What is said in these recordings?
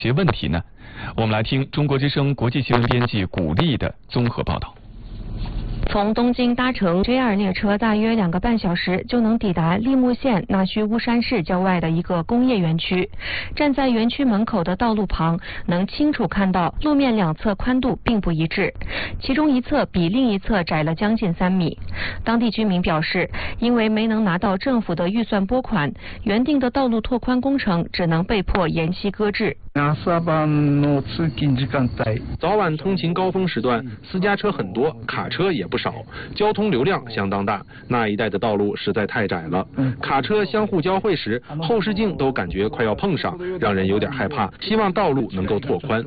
些问题呢？我们来听中国之声国际新闻编辑古丽的综合报道。 从东京搭乘 JR 列车大约2个半小时就能抵达立木县那须乌山市郊外的一个工业园区。站在园区门口的道路旁，能清楚看到路面两侧宽度并不一致，其中一侧比另一侧窄了将近3米。当地居民表示，因为没能拿到政府的预算拨款，原定的道路拓宽工程只能被迫延期搁置。 早晚通勤高峰时段，私家车很多，卡车也不少，交通流量相当大。那一带的道路实在太窄了，卡车相互交汇时，后视镜都感觉快要碰上，让人有点害怕。希望道路能够拓宽。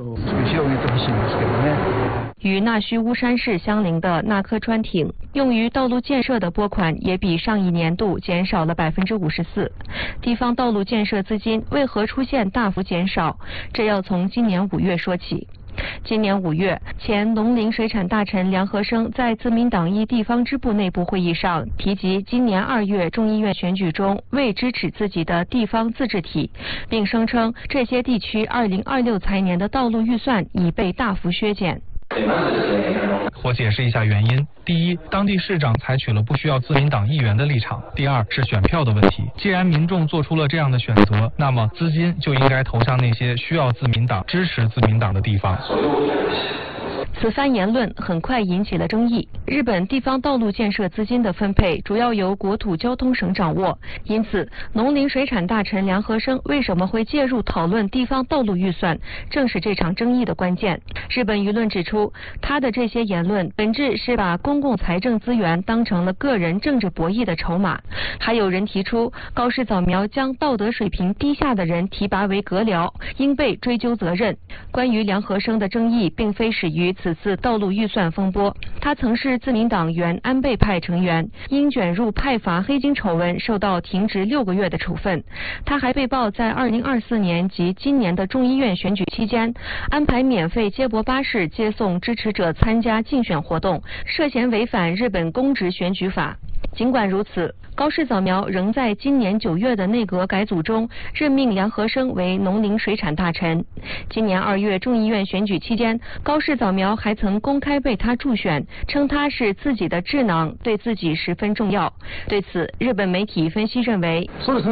与那须乌山市相邻的纳科川町，用于道路建设的拨款也比上一年度减少了54%。地方道路建设资金为何出现大幅减少？这要从今年5月说起。今年5月，前农林水产大臣梁和生在自民党一地方支部内部会议上提及，今年2月众议院选举中未支持自己的地方自治体，并声称这些地区2026财年的道路预算已被大幅削减。 我解释一下原因。第一，当地市长采取了不需要自民党议员的立场。第二是选票的问题。既然民众做出了这样的选择，那么资金就应该投向那些需要自民党、支持自民党的地方。 此番言论很快引起了争议。日本地方道路建设资金的分配主要由国土交通省掌握，因此农林水产大臣梁和生为什么会介入讨论地方道路预算，正是这场争议的关键。日本舆论指出，他的这些言论本质是把公共财政资源当成了个人政治博弈的筹码。还有人提出，高市早苗将道德水平低下的人提拔为阁僚，应被追究责任。关于梁和生的争议，并非始于此次道路预算风波，他曾是自民党原安倍派成员，因卷入派阀黑金丑闻受到停职6个月的处分。他还被曝在2024年及今年的众议院选举期间，安排免费接驳巴士接送支持者参加竞选活动，涉嫌违反日本公职选举法。尽管如此，高市早苗仍在今年9月的内阁改组中任命梁和生为农林水产大臣。今年2月众议院选举期间，高市早苗还曾公开被他助选，称他是自己的智囊，对自己十分重要。对此，日本媒体分析认为，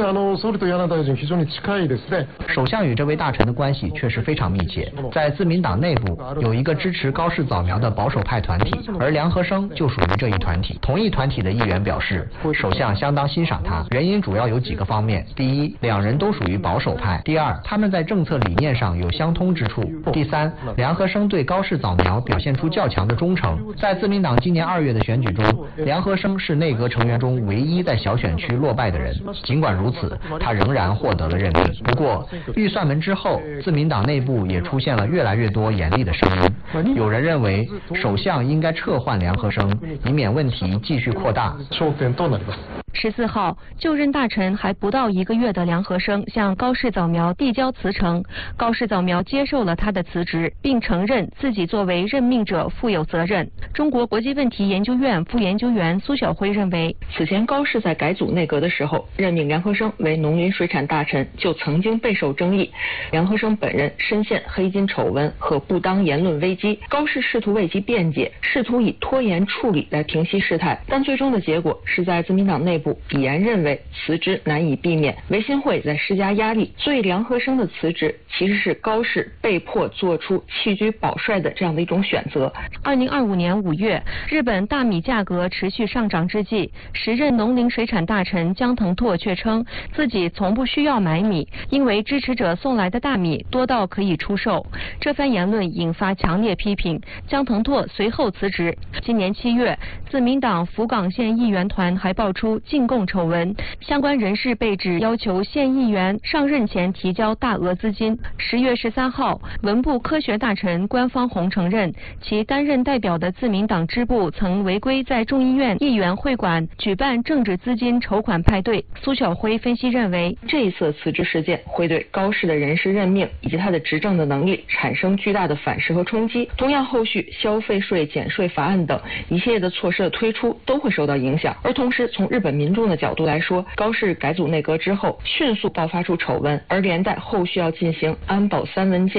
首相与这位大臣的关系确实非常密切。在自民党内部有一个支持高市早苗的保守派团体，而梁和生就属于这一团体。同一团体的议员表示，首相相当欣赏他，原因主要有几个方面：第一，两人都属于保守派；第二，他们在政策理念上有相通之处；第三，梁和生对高市早苗表现出较强的忠诚。在自民党今年2月的选举中，梁和生是内阁成员中唯一在小选区落败的人。尽管如此，他仍然获得了任命。不过，预算门之后，自民党内部也出现了越来越多严厉的声音。有人认为，首相应该撤换梁和生，以免问题继续扩大。 14号，就任大臣还不到1个月的梁和生向高市早苗递交辞呈，高市早苗接受了他的辞职，并承认自己作为任命者负有责任。中国国际问题研究院副研究员苏晓辉认为， 此前高市在改组内阁的时候任命梁和生为农林水产大臣，就曾经备受争议。梁和生本人深陷黑金丑闻和不当言论危机，高市试图为其辩解，试图以拖延处理来平息事态，但最终的结果是在自民党内部已然认为辞职难以避免，维新会在施加压力，所以梁和生的辞职其实是高市被迫做出弃居保帅的这样的一种选择。 2025年5月，日本大米价格持续上涨之际，时任农林水产大臣江藤拓却称自己从不需要买米，因为支持者送来的大米多到可以出售。这番言论引发强烈批评，江藤拓随后辞职。今年7月，自民党福冈县议员团还爆出进贡丑闻，相关人士被指要求县议员上任前提交大额资金。10月13号，文部科学大臣官方弘承认，其担任代表的自民党支部曾违规在众议院议员会馆举办政治资金筹款派对。苏晓辉分析认为， 这一次辞职事件会对高市的人事任命以及他的执政的能力产生巨大的反噬和冲击。同样，后续消费税减税法案等一系列的措施的推出都会受到影响。而同时，从日本民众的角度来说，高市改组内阁之后迅速爆发出丑闻，而连带后续要进行安保3文件